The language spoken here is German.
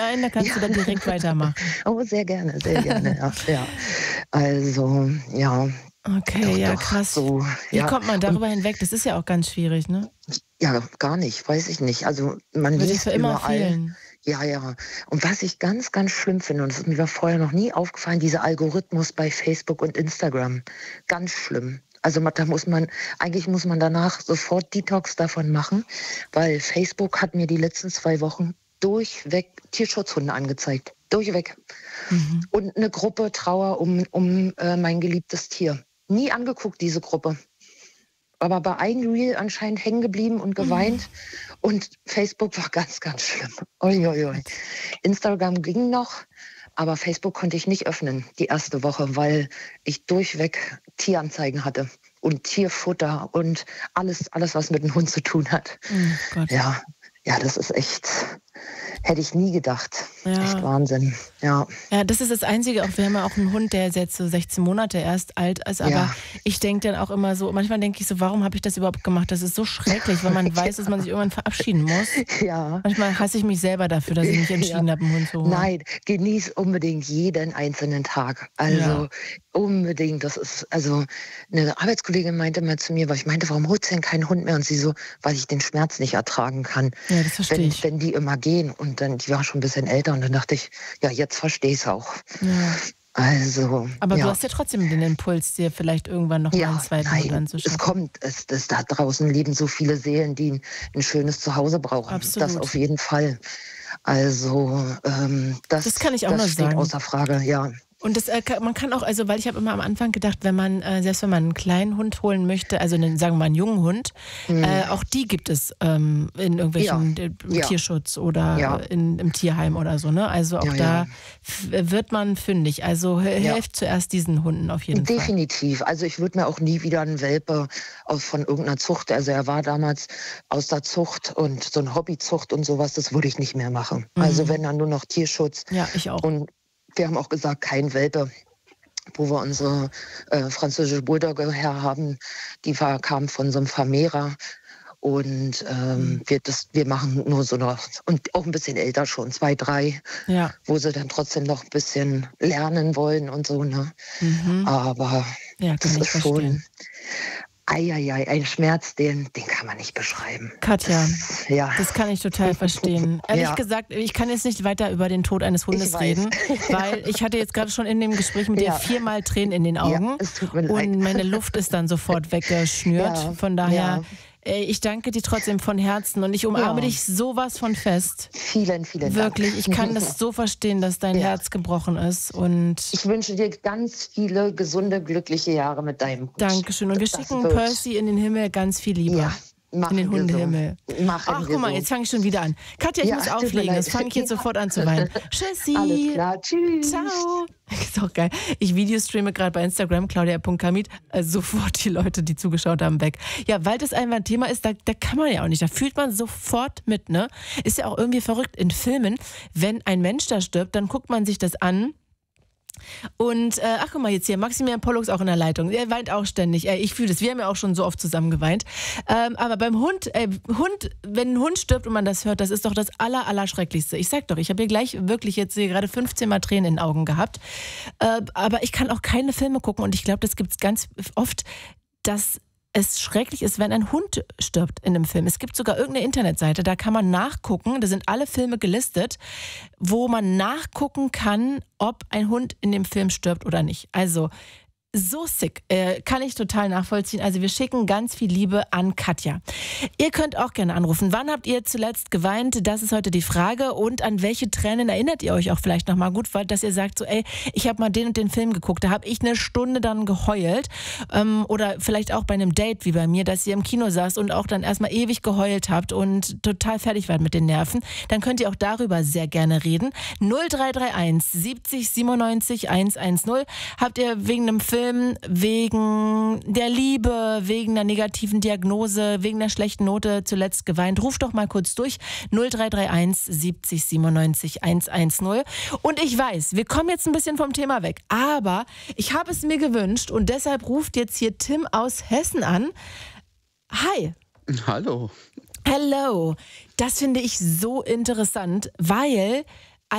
ein, da kannst du dann direkt weitermachen. Oh, sehr gerne, ja. Ja. Also, ja. Okay, Doch, ja, doch, krass. so, Wie ja. kommt man darüber hinweg? Das ist ja auch ganz schwierig, ne? Ja, gar nicht, weiß ich nicht. Also man Würde liest für immer überall. fehlen. Ja, ja. Und was ich ganz, ganz schlimm finde, und das ist mir vorher noch nie aufgefallen, dieser Algorithmus bei Facebook und Instagram. Ganz schlimm. Also eigentlich muss man danach sofort Detox davon machen, weil Facebook hat mir die letzten 2 Wochen durchweg Tierschutzhunde angezeigt. Durchweg. Und eine Gruppe Trauer um mein geliebtes Tier. Nie angeguckt, diese Gruppe. Aber bei einem Reel anscheinend hängen geblieben und geweint. Und Facebook war ganz, ganz schlimm. Uiuiui. Instagram ging noch, aber Facebook konnte ich nicht öffnen, die erste Woche, weil ich durchweg Tieranzeigen hatte. Und Tierfutter und alles, was mit dem Hund zu tun hat. Oh Gott. Ja, das ist echt, hätte ich nie gedacht. Ja. Echt Wahnsinn, ja. Ja, das ist das Einzige. Auch wir haben ja auch einen Hund, der jetzt so 16 Monate erst alt ist. Aber Ja. ich denke dann auch immer so, manchmal denke ich so, warum habe ich das überhaupt gemacht? Das ist so schrecklich, weil man weiß, dass man sich irgendwann verabschieden muss. Ja. Manchmal hasse ich mich selber dafür, dass ich mich entschieden habe, einen Hund zu holen. Nein, genieß unbedingt jeden einzelnen Tag. Also unbedingt. Das ist, also eine Arbeitskollegin meinte mal zu mir, weil ich meinte, warum holst du denn keinen Hund mehr? Und sie so, weil ich den Schmerz nicht ertragen kann. Ja, das verstehe ich. Wenn die immer gehen. Und dann, die war schon ein bisschen älter und dann dachte ich, ja, jetzt verstehe ich es auch. Ja. Also, Aber du hast ja trotzdem den Impuls, dir vielleicht irgendwann noch mal einen zweiten Hund anzuschaffen. Da draußen leben so viele Seelen, die ein schönes Zuhause brauchen. Absolut. Das auf jeden Fall. Also, das kann ich auch nur steht sagen. außer Frage, ja. Und man kann auch, also weil ich habe immer am Anfang gedacht, selbst wenn man einen kleinen Hund holen möchte, also sagen wir mal einen jungen Hund, auch die gibt es in irgendwelchen Tierschutz oder im Tierheim oder so, ne? Also auch da wird man fündig. Also helft zuerst diesen Hunden auf jeden Fall. Definitiv. Also ich würde mir auch nie wieder einen Welpe von irgendeiner Zucht, also er war damals aus der Zucht und so eine Hobbyzucht und sowas, das würde ich nicht mehr machen. Also wenn dann nur noch Tierschutz. Ja, ich auch. Und wir haben auch gesagt, kein Welpe, wo wir unsere französische Bulldogge her haben. Die kam von so einem Vermehrer. Und wir machen nur so noch, und auch ein bisschen älter schon, 2, 3, wo sie dann trotzdem noch ein bisschen lernen wollen und so. Ne? Aber das ist schon... ein Schmerz, den kann man nicht beschreiben. Katja, das kann ich total verstehen. Ehrlich gesagt, ich kann jetzt nicht weiter über den Tod eines Hundes reden, weil ich hatte jetzt gerade schon in dem Gespräch mit dir 4-mal Tränen in den Augen es tut mir leid. Und meine Luft ist dann sofort weggeschnürt. Von daher, ich danke dir trotzdem von Herzen und ich umarme dich sowas von fest. Vielen, vielen Dank. Wirklich, ich kann das so verstehen, dass dein Herz gebrochen ist. Und ich wünsche dir ganz viele gesunde, glückliche Jahre mit deinem Hund. Dankeschön. Und wir schicken Percy in den Himmel ganz viel Liebe. Ja. In den Hundehimmel. Ach, guck mal, so. jetzt fange ich schon wieder an. Katja, ich muss auflegen, das fange ich jetzt sofort an zu weinen. Tschüssi. Alles klar, tschüss. Ciao. Ist auch geil. Ich videostreame gerade bei Instagram, claudia.kamit, sofort die Leute, die zugeschaut haben, weg. Ja, weil das einfach ein Thema ist, da kann man ja auch nicht, da fühlt man sofort mit, ne? Ist ja auch irgendwie verrückt in Filmen, wenn ein Mensch da stirbt, dann guckt man sich das an. Und, ach guck mal jetzt hier, Maximilian Pollux auch in der Leitung. Er weint auch ständig. Ich fühle das. Wir haben ja auch schon so oft zusammen geweint. Aber beim Hund, wenn ein Hund stirbt und man das hört, das ist doch das Allerschrecklichste. Ich sag doch, ich habe hier gleich wirklich jetzt hier gerade 15 Mal Tränen in den Augen gehabt. Aber ich kann auch keine Filme gucken und ich glaube, das gibt es ganz oft, dass es schrecklich ist, wenn ein Hund stirbt in einem Film. Es gibt sogar irgendeine Internetseite, da kann man nachgucken, da sind alle Filme gelistet, wo man nachgucken kann, ob ein Hund in dem Film stirbt oder nicht. Also so sick, kann ich total nachvollziehen. Also wir schicken ganz viel Liebe an Katja. Ihr könnt auch gerne anrufen. Wann habt ihr zuletzt geweint? Das ist heute die Frage. Und an welche Tränen erinnert ihr euch auch vielleicht nochmal gut, weil dass ihr sagt so, ich habe mal den und den Film geguckt, da habe ich eine Stunde dann geheult. Oder vielleicht auch bei einem Date wie bei mir, dass ihr im Kino saßt und auch dann erstmal ewig geheult habt und total fertig wart mit den Nerven. Dann könnt ihr auch darüber sehr gerne reden. 0331 70 97 110. Habt ihr wegen einem Film, wegen der Liebe, wegen einer negativen Diagnose, wegen einer schlechten Note zuletzt geweint? Ruft doch mal kurz durch. 0331 70 97 110. Und ich weiß, wir kommen jetzt ein bisschen vom Thema weg, aber ich habe es mir gewünscht und deshalb ruft jetzt hier Tim aus Hessen an. Hi. Hallo. Hello. Das finde ich so interessant, weil